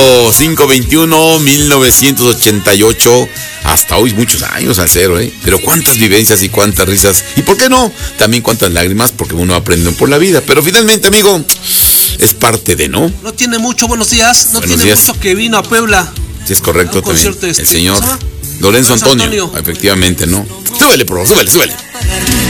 521, 1988, hasta hoy muchos años al cero, pero cuántas vivencias y cuántas risas, y por qué no, también cuántas lágrimas, porque uno aprende por la vida, pero finalmente, amigo, es parte de, ¿no? No tiene mucho, buenos días, no buenos tiene días. mucho que vino a Puebla. Sí, es correcto también, concierto, el señor Lorenzo Antonio, efectivamente, ¿no? Súbele, súbele.